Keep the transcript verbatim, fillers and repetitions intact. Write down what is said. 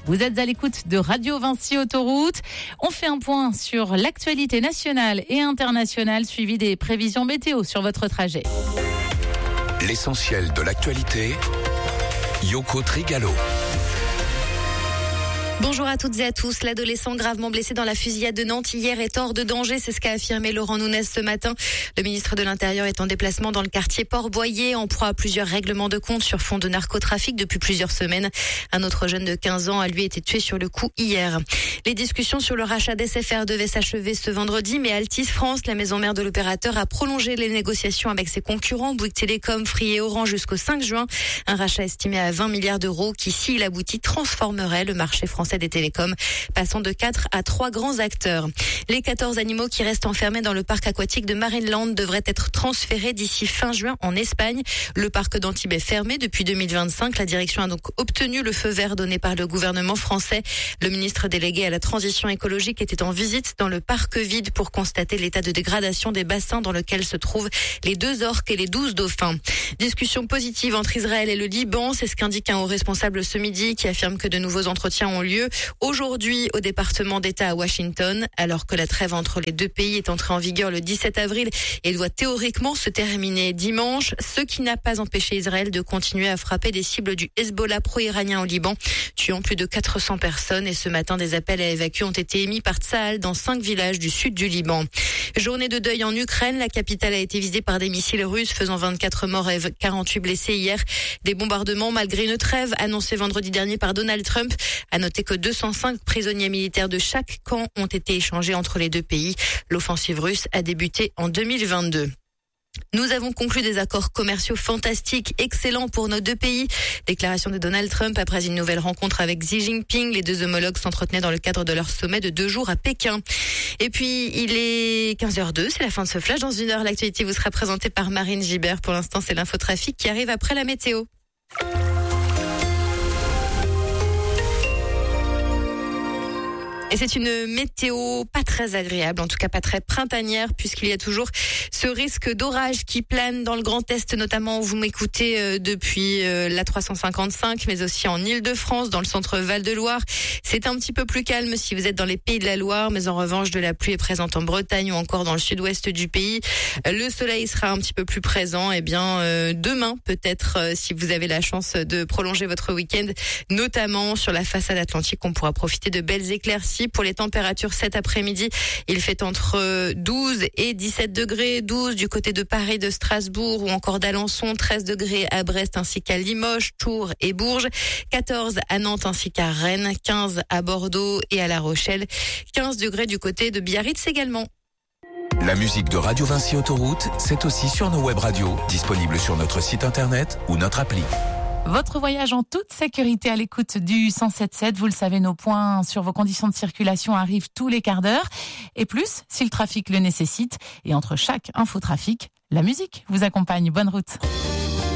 Vous êtes à l'écoute de Radio Vinci Autoroute. On fait un point sur l'actualité nationale et internationale, suivi des prévisions météo sur votre trajet. L'essentiel de l'actualité, Yoko Trigalo. Bonjour à toutes et à tous. L'adolescent gravement blessé dans la fusillade de Nantes hier est hors de danger. C'est ce qu'a affirmé Laurent Nunez ce matin. Le ministre de l'Intérieur est en déplacement dans le quartier Port-Boyer, en proie à plusieurs règlements de compte sur fond de narcotrafic depuis plusieurs semaines. Un autre jeune de quinze ans a lui été tué sur le coup hier. Les discussions sur le rachat d'S F R devaient s'achever ce vendredi, mais Altice France, la maison mère de l'opérateur, a prolongé les négociations avec ses concurrents Bouygues Télécom, Free et Orange jusqu'au cinq juin. Un rachat estimé à vingt milliards d'euros qui, s'il aboutit, transformerait le marché français des télécoms, passant de quatre à trois grands acteurs. Les quatorze animaux qui restent enfermés dans le parc aquatique de Marineland devraient être transférés d'ici fin juin en Espagne. Le parc d'Antibes est fermé depuis deux mille vingt-cinq. La direction a donc obtenu le feu vert donné par le gouvernement français. Le ministre délégué à la transition écologique était en visite dans le parc vide pour constater l'état de dégradation des bassins dans lequel se trouvent les deux orques et les douze dauphins. Discussion positive entre Israël et le Liban, c'est ce qu'indique un haut responsable ce midi qui affirme que de nouveaux entretiens ont lieu aujourd'hui au département d'État à Washington, alors que la trêve entre les deux pays est entrée en vigueur le dix-sept avril et doit théoriquement se terminer dimanche, ce qui n'a pas empêché Israël de continuer à frapper des cibles du Hezbollah pro-iranien au Liban, tuant plus de quatre cents personnes. Et ce matin, des appels à évacuer ont été émis par Tsahal dans cinq villages du sud du Liban. Journée de deuil en Ukraine, la capitale a été visée par des missiles russes faisant vingt-quatre morts et quarante-huit blessés hier. Des bombardements malgré une trêve annoncée vendredi dernier par Donald Trump. À noter que deux cent cinq prisonniers militaires de chaque camp ont été échangés entre les deux pays. L'offensive russe a débuté en deux mille vingt-deux. Nous avons conclu des accords commerciaux fantastiques, excellents pour nos deux pays. Déclaration de Donald Trump après une nouvelle rencontre avec Xi Jinping. Les deux homologues s'entretenaient dans le cadre de leur sommet de deux jours à Pékin. Et puis, il est quinze heures deux, c'est la fin de ce flash. Dans une heure, l'actualité vous sera présentée par Marine Gibert. Pour l'instant, c'est l'infotrafic qui arrive après la météo. Et c'est une météo pas très agréable, en tout cas pas très printanière, puisqu'il y a toujours ce risque d'orage qui plane dans le Grand Est, notamment où vous m'écoutez depuis la trois cent cinquante-cinq, mais aussi en Île-de-France, dans le centre Val-de-Loire. C'est un petit peu plus calme si vous êtes dans les Pays de la Loire, mais en revanche, de la pluie est présente en Bretagne ou encore dans le sud-ouest du pays. Le soleil sera un petit peu plus présent, et bien euh, demain peut-être, euh, si vous avez la chance de prolonger votre week-end, notamment sur la façade atlantique, on pourra profiter de belles éclaircies. Pour les températures cet après-midi, il fait entre douze et dix-sept degrés, douze du côté de Paris, de Strasbourg ou encore d'Alençon, treize degrés à Brest ainsi qu'à Limoges, Tours et Bourges, quatorze à Nantes ainsi qu'à Rennes, quinze à Bordeaux et à La Rochelle, quinze degrés du côté de Biarritz également. La musique de Radio Vinci Autoroute, c'est aussi sur nos web radios, disponibles sur notre site internet ou notre appli. Votre voyage en toute sécurité à l'écoute du cent sept sept. Vous le savez, nos points sur vos conditions de circulation arrivent tous les quarts d'heure. Et plus, si le trafic le nécessite. Et entre chaque infotrafic, la musique vous accompagne. Bonne route.